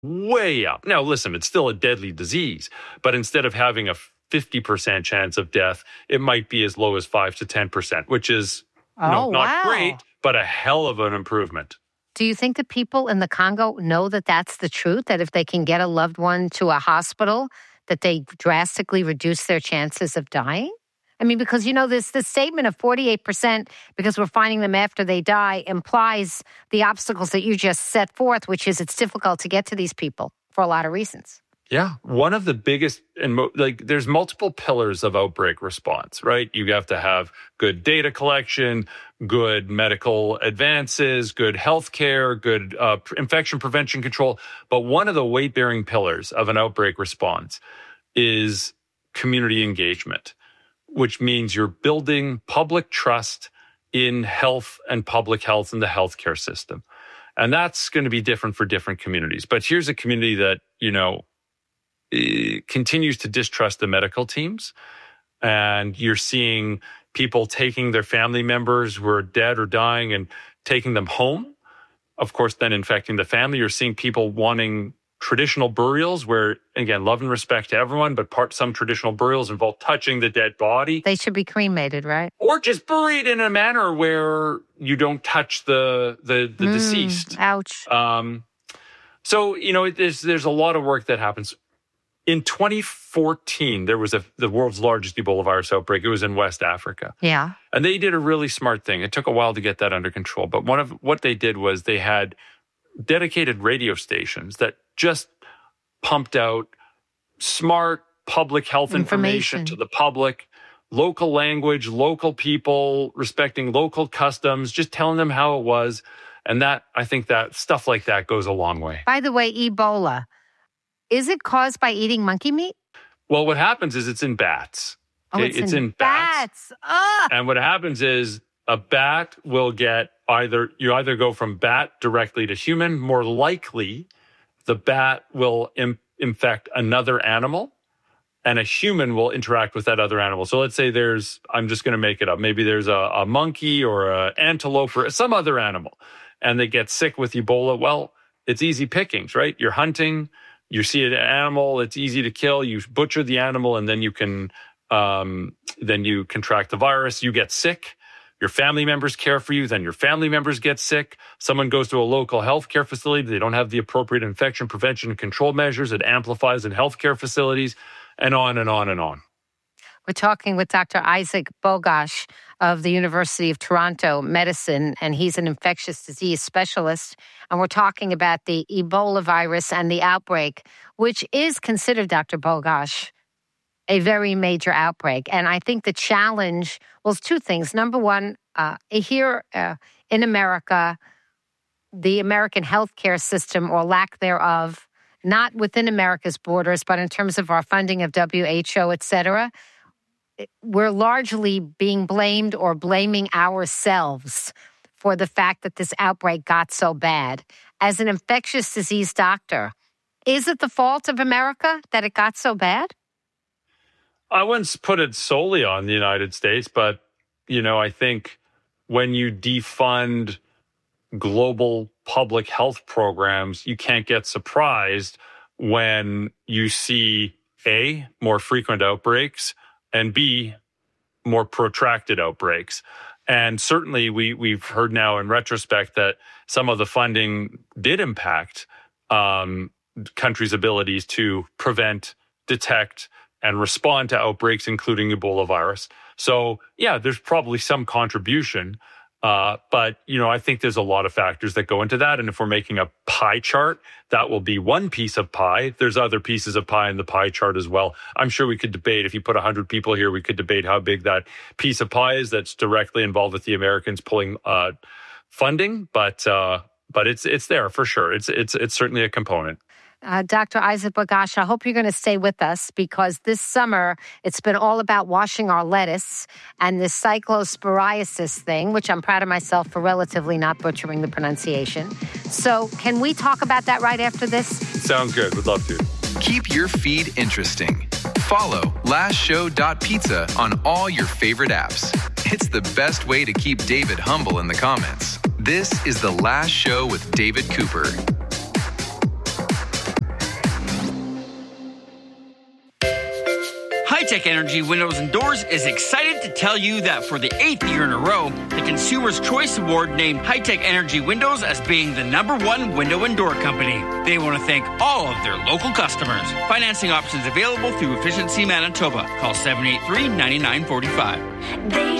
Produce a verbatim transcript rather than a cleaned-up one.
way up. Now, listen, it's still a deadly disease, but instead of having a fifty percent chance of death, it might be as low as five to ten percent, which is oh, you know, not wow. great, but a hell of an improvement. Do you think that people in the Congo know that that's the truth, that if they can get a loved one to a hospital, that they drastically reduce their chances of dying? I mean, because, you know, this, this statement of forty-eight percent because we're finding them after they die implies the obstacles that you just set forth, which is it's difficult to get to these people for a lot of reasons. Yeah. One of the biggest, and mo- like there's multiple pillars of outbreak response, right? You have to have good data collection, good medical advances, good healthcare, good uh, infection prevention control. But one of the weight-bearing pillars of an outbreak response is community engagement, which means you're building public trust in health and public health in the healthcare system. And that's going to be different for different communities. But here's a community that, you know, continues to distrust the medical teams. And you're seeing people taking their family members who are dead or dying and taking them home. Of course, then infecting the family. You're seeing people wanting traditional burials where, again, love and respect to everyone, but part some traditional burials involve touching the dead body. They should be cremated, right? Or just buried in a manner where you don't touch the the, the mm, deceased. Ouch. Um, so, you know, there's, there's a lot of work that happens. In twenty fourteen, there was a, the world's largest Ebola virus outbreak. It was in West Africa. Yeah. And they did a really smart thing. It took a while to get that under control. But one of what they did was they had dedicated radio stations that just pumped out smart public health information, information to the public, local language, local people, respecting local customs, just telling them how it was. And that, I think that stuff like that goes a long way. By the way, Ebola, is it caused by eating monkey meat? Well, what happens is it's in bats. Okay? Oh, it's, it's in, in bats. bats. And what happens is a bat will get either, you either go from bat directly to human. More likely, the bat will im- infect another animal and a human will interact with that other animal. So let's say there's, I'm just going to make it up. Maybe there's a, a monkey or an antelope or some other animal and they get sick with Ebola. Well, it's easy pickings, right? You're hunting. You see an animal, it's easy to kill. You butcher the animal, and then you can, um, then you contract the virus. You get sick. Your family members care for you. Then your family members get sick. Someone goes to a local healthcare facility. They don't have the appropriate infection prevention and control measures. It amplifies in healthcare facilities, and on and on and on. We're talking with Doctor Isaac Bogoch of the University of Toronto Medicine, and he's an infectious disease specialist. And we're talking about the Ebola virus and the outbreak, which is considered, Doctor Bogoch, a very major outbreak. And I think the challenge was two things. Number one, uh, here uh, in America, the American healthcare system, or lack thereof, not within America's borders, but in terms of our funding of W H O, et cetera, we're largely being blamed or blaming ourselves for the fact that this outbreak got so bad. As an infectious disease doctor, is it the fault of America that it got so bad? I wouldn't put it solely on the United States, but, you know, I think when you defund global public health programs, you can't get surprised when you see, A, more frequent outbreaks, and B, more protracted outbreaks. And certainly we, we've heard now in retrospect that some of the funding did impact um, countries' abilities to prevent, detect, and respond to outbreaks, including Ebola virus. So, yeah, there's probably some contribution. Uh, but, you know, I think there's a lot of factors that go into that. And if we're making a pie chart, that will be one piece of pie. There's other pieces of pie in the pie chart as well. I'm sure we could debate, if you put one hundred people here, we could debate how big that piece of pie is that's directly involved with the Americans pulling uh, funding. But uh, but it's it's there for sure. It's it's it's certainly a component. Uh, Doctor Isaac Bogoch, I hope you're going to stay with us, because this summer it's been all about washing our lettuce and this cyclosporiasis thing, which I'm proud of myself for relatively not butchering the pronunciation. So can we talk about that right after this? Sounds good. Would love to. Keep your feed interesting. Follow last show dot pizza on all your favorite apps. It's the best way to keep David humble in the comments. This is The Last Show with David Cooper. High-Tech Energy Windows and Doors is excited to tell you that for the eighth year in a row, the Consumer's Choice Award named High-Tech Energy Windows as being the number one window and door company. They want to thank all of their local customers. Financing options available through Efficiency Manitoba. Call seven eight three, nine nine four five. They